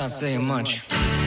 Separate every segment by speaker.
Speaker 1: not saying much.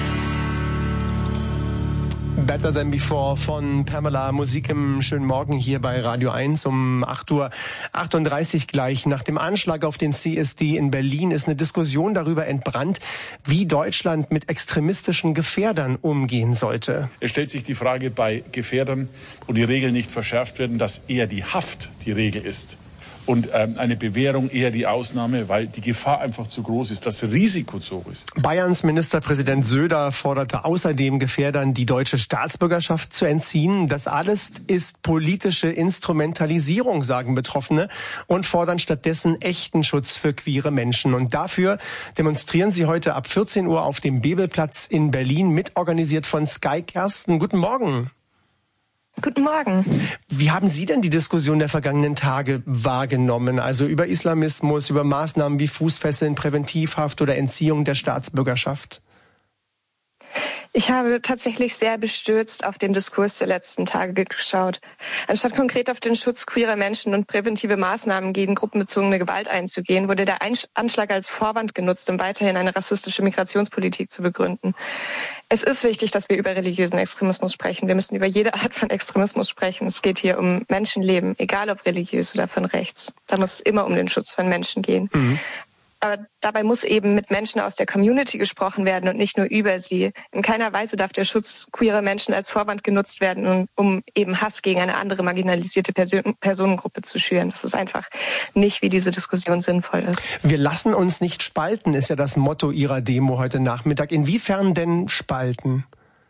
Speaker 2: Better Than Before von Pamela. Musik im schönen Morgen hier bei Radio 1 um 8:38 Uhr gleich. Nach dem Anschlag auf den CSD in Berlin ist eine Diskussion darüber entbrannt, wie Deutschland mit extremistischen Gefährdern umgehen sollte.
Speaker 3: Es stellt sich die Frage bei Gefährdern, wo die Regeln nicht verschärft werden, dass eher die Haft die Regel ist. Und eine Bewährung eher die Ausnahme, weil die Gefahr einfach zu groß ist, das Risiko zu hoch ist.
Speaker 2: Bayerns Ministerpräsident Söder forderte außerdem Gefährdern die deutsche Staatsbürgerschaft zu entziehen. Das alles ist politische Instrumentalisierung, sagen Betroffene, und fordern stattdessen echten Schutz für queere Menschen. Und dafür demonstrieren sie heute ab 14 Uhr auf dem Bebelplatz in Berlin, mitorganisiert von Sky. Kersten, guten Morgen.
Speaker 4: Guten Morgen.
Speaker 2: Wie haben Sie denn die Diskussion der vergangenen Tage wahrgenommen? Also über Islamismus, über Maßnahmen wie Fußfesseln, Präventivhaft oder Entziehung der Staatsbürgerschaft?
Speaker 4: Ich habe tatsächlich sehr bestürzt auf den Diskurs der letzten Tage geschaut. Anstatt konkret auf den Schutz queerer Menschen und präventive Maßnahmen gegen gruppenbezogene Gewalt einzugehen, wurde der Anschlag als Vorwand genutzt, um weiterhin eine rassistische Migrationspolitik zu begründen. Es ist wichtig, dass wir über religiösen Extremismus sprechen. Wir müssen über jede Art von Extremismus sprechen. Es geht hier um Menschenleben, egal ob religiös oder von rechts. Da muss es immer um den Schutz von Menschen gehen. Aber dabei muss eben mit Menschen aus der Community gesprochen werden und nicht nur über sie. In keiner Weise darf der Schutz queerer Menschen als Vorwand genutzt werden, um eben Hass gegen eine andere marginalisierte Personengruppe zu schüren. Das ist einfach nicht, wie diese Diskussion sinnvoll ist.
Speaker 2: Wir lassen uns nicht spalten, ist ja das Motto Ihrer Demo heute Nachmittag. Inwiefern denn spalten?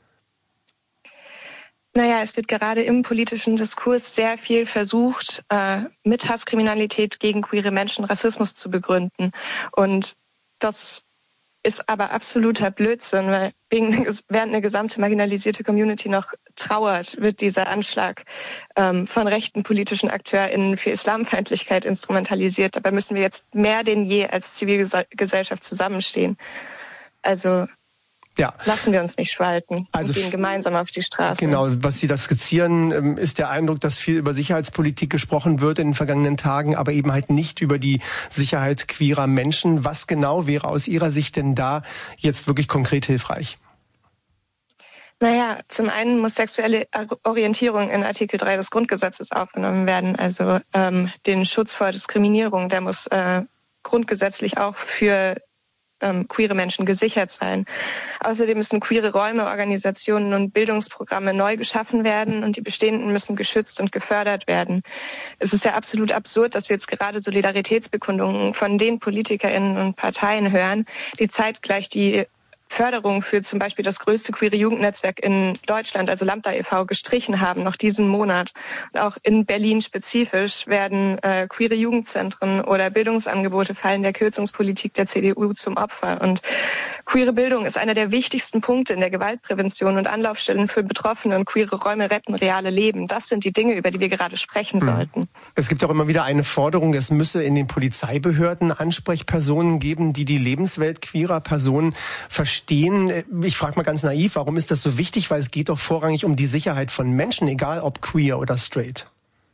Speaker 4: Naja, es wird gerade im politischen Diskurs sehr viel versucht, mit Hasskriminalität gegen queere Menschen Rassismus zu begründen. Und das ist aber absoluter Blödsinn, weil während eine gesamte marginalisierte Community noch trauert, wird dieser Anschlag von rechten politischen AkteurInnen für Islamfeindlichkeit instrumentalisiert. Dabei müssen wir jetzt mehr denn je als Zivilgesellschaft zusammenstehen. Also lassen wir uns nicht spalten und gehen gemeinsam auf die Straße.
Speaker 2: Genau, was Sie da skizzieren, ist der Eindruck, dass viel über Sicherheitspolitik gesprochen wird in den vergangenen Tagen, aber eben halt nicht über die Sicherheit queerer Menschen. Was genau wäre aus Ihrer Sicht denn da jetzt wirklich konkret hilfreich?
Speaker 4: Naja, zum einen muss sexuelle Orientierung in Artikel 3 des Grundgesetzes aufgenommen werden. Also den Schutz vor Diskriminierung, der muss grundgesetzlich auch für queere Menschen gesichert sein. Außerdem müssen queere Räume, Organisationen und Bildungsprogramme neu geschaffen werden und die bestehenden müssen geschützt und gefördert werden. Es ist ja absolut absurd, dass wir jetzt gerade Solidaritätsbekundungen von den PolitikerInnen und Parteien hören, die zeitgleich die Förderung für zum Beispiel das größte queere Jugendnetzwerk in Deutschland, also Lambda e.V., gestrichen haben, noch diesen Monat. Und auch in Berlin spezifisch werden queere Jugendzentren oder Bildungsangebote fallen der Kürzungspolitik der CDU zum Opfer. Und queere Bildung ist einer der wichtigsten Punkte in der Gewaltprävention und Anlaufstellen für Betroffene, und queere Räume retten reale Leben. Das sind die Dinge, über die wir gerade sprechen sollten.
Speaker 2: Es gibt auch immer wieder eine Forderung, es müsse in den Polizeibehörden Ansprechpersonen geben, die die Lebenswelt queerer Personen verstehen. Ich frage mal ganz naiv, warum ist das so wichtig? Weil es geht doch vorrangig um die Sicherheit von Menschen, egal ob queer oder straight.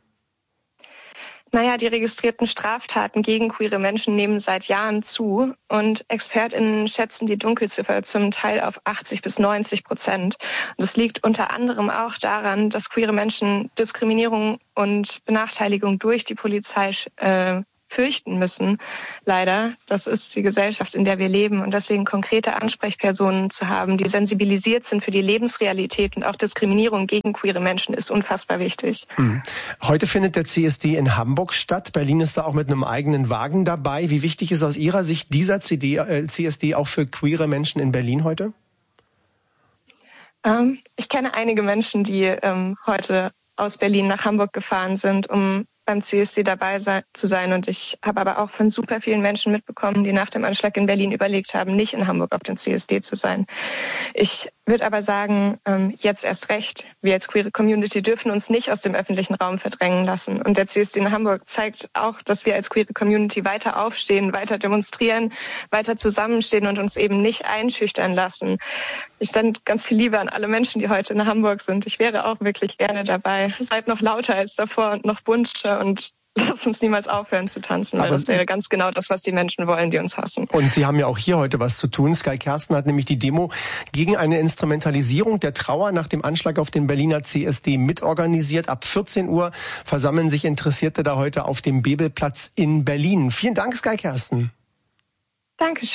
Speaker 4: Naja, die registrierten Straftaten gegen queere Menschen nehmen seit Jahren zu und ExpertInnen schätzen die Dunkelziffer zum Teil auf 80-90%. Und das liegt unter anderem auch daran, dass queere Menschen Diskriminierung und Benachteiligung durch die Polizei fürchten müssen. Leider, das ist die Gesellschaft, in der wir leben, und deswegen konkrete Ansprechpersonen zu haben, die sensibilisiert sind für die Lebensrealität und auch Diskriminierung gegen queere Menschen, ist unfassbar wichtig.
Speaker 2: Heute findet der CSD in Hamburg statt. Berlin ist da auch mit einem eigenen Wagen dabei. Wie wichtig ist aus Ihrer Sicht dieser CSD auch für queere Menschen in Berlin heute?
Speaker 4: Ich kenne einige Menschen, die heute aus Berlin nach Hamburg gefahren sind, um beim CSD dabei zu sein. Und ich habe aber auch von super vielen Menschen mitbekommen, die nach dem Anschlag in Berlin überlegt haben, nicht in Hamburg auf dem CSD zu sein. Ich würde aber sagen, jetzt erst recht. Wir als queere Community dürfen uns nicht aus dem öffentlichen Raum verdrängen lassen. Und der CSD in Hamburg zeigt auch, dass wir als queere Community weiter aufstehen, weiter demonstrieren, weiter zusammenstehen und uns eben nicht einschüchtern lassen. Ich sende ganz viel Liebe an alle Menschen, die heute in Hamburg sind. Ich wäre auch wirklich gerne dabei. Seid noch lauter als davor und noch bunter und lass uns niemals aufhören zu tanzen, weil das wäre ganz genau das, was die Menschen wollen, die uns hassen.
Speaker 2: Und Sie haben ja auch hier heute was zu tun. Sky Kersten hat nämlich die Demo gegen eine Instrumentalisierung der Trauer nach dem Anschlag auf den Berliner CSD mitorganisiert. Ab 14 Uhr versammeln sich Interessierte da heute auf dem Bebelplatz in Berlin. Vielen Dank, Sky Kersten.
Speaker 4: Dankeschön.